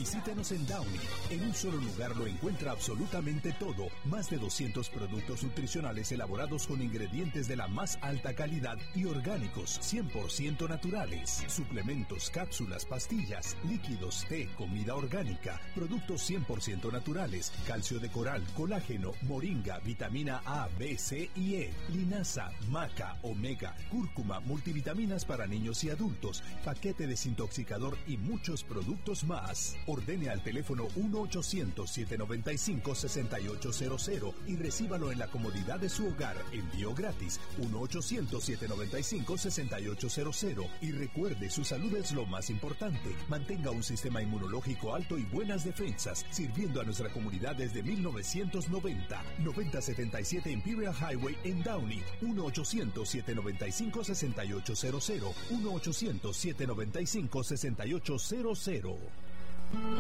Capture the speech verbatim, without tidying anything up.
Visítenos en Downey. En un solo lugar lo encuentra absolutamente todo. Más de doscientos productos nutricionales elaborados con ingredientes de la más alta calidad y orgánicos, cien por ciento naturales. Suplementos, cápsulas, pastillas, líquidos, té, comida orgánica, productos cien por ciento naturales, calcio de coral, colágeno, moringa, vitamina A, B, C y E, linaza, maca, omega, cúrcuma, multivitaminas para niños y adultos, paquete desintoxicador y muchos productos más. Ordene al teléfono uno ochocientos, siete noventa y cinco, sesenta y ocho cero cero y recíbalo en la comodidad de su hogar. Envío gratis uno ochocientos, siete noventa y cinco, sesenta y ocho cero cero. Y recuerde, su salud es lo más importante. Mantenga un sistema inmunológico alto y buenas defensas, sirviendo a nuestra comunidad desde mil novecientos noventa. noventa setenta y siete Imperial Highway en Downey. uno ochocientos, siete noventa y cinco, sesenta y ocho cero cero. uno ochocientos, siete noventa y cinco, sesenta y ocho cero cero.